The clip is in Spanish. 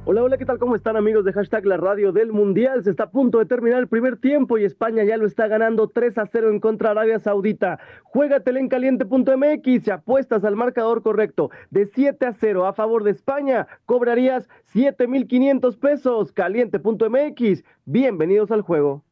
Hola, hola, ¿qué tal? ¿Cómo están amigos de hashtag la radio del Mundial? Se está a punto de terminar el primer tiempo y España ya lo está ganando 3-0 en contra de Arabia Saudita. Juégatela en caliente.mx y apuestas al marcador correcto de 7-0 a favor de España. Cobrarías 7,500 pesos. Caliente.mx. Bienvenidos al juego.